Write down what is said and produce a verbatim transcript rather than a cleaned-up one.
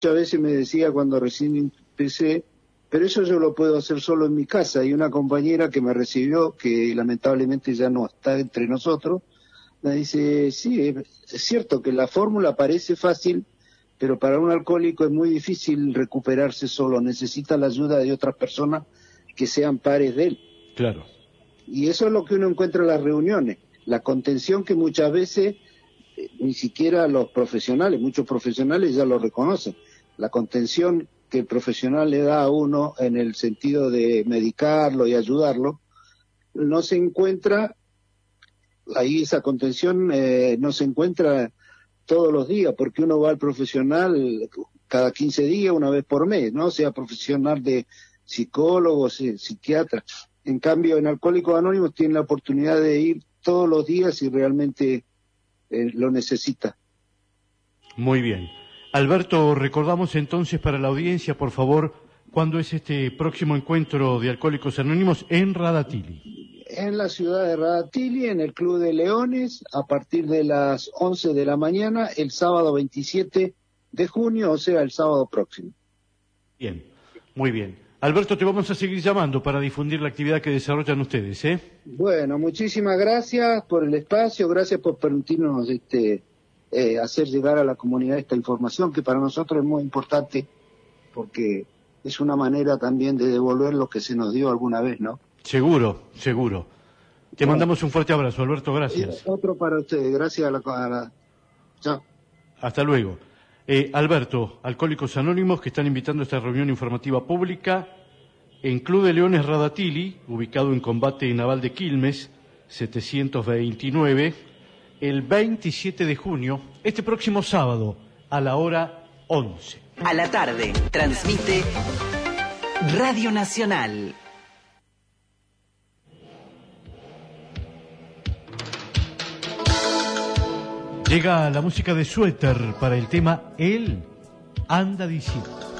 Muchas veces me decía cuando recién empecé, pero eso yo lo puedo hacer solo en mi casa. Y una compañera que me recibió, que lamentablemente ya no está entre nosotros, me dice, sí, es cierto que la fórmula parece fácil, pero para un alcohólico es muy difícil recuperarse solo, necesita la ayuda de otras personas que sean pares de él. Claro. Y eso es lo que uno encuentra en las reuniones, la contención que muchas veces eh, ni siquiera los profesionales, muchos profesionales ya lo reconocen, la contención que el profesional le da a uno en el sentido de medicarlo y ayudarlo, no se encuentra, ahí esa contención eh, no se encuentra todos los días, porque uno va al profesional cada quince días, una vez por mes, ¿no? Sea profesional de psicólogo, psiquiatra. En cambio, en Alcohólicos Anónimos tiene la oportunidad de ir todos los días si realmente eh, lo necesita. Muy bien. Alberto, recordamos entonces para la audiencia, por favor, ¿cuándo es este próximo encuentro de Alcohólicos Anónimos en Radatili? En la ciudad de Radatili, en el Club de Leones, a partir de las once de la mañana, el sábado veintisiete de junio, o sea, el sábado próximo. Bien, muy bien. Alberto, te vamos a seguir llamando para difundir la actividad que desarrollan ustedes, ¿eh? Bueno, muchísimas gracias por el espacio, gracias por permitirnos este, eh, hacer llegar a la comunidad esta información, que para nosotros es muy importante, porque es una manera también de devolver lo que se nos dio alguna vez, ¿no? Seguro, seguro. Te bueno, mandamos un fuerte abrazo, Alberto, gracias. Otro para ustedes, gracias a la... A la... Chao. Hasta luego. Eh, Alberto, Alcohólicos Anónimos, que están invitando a esta reunión informativa pública en Club de Leones Radatili, ubicado en Combate Naval de Quilmes, setecientos veintinueve, el veintisiete de junio, este próximo sábado, a la hora once. A la tarde, transmite Radio Nacional. Llega la música de Suéter para el tema Él anda diciendo.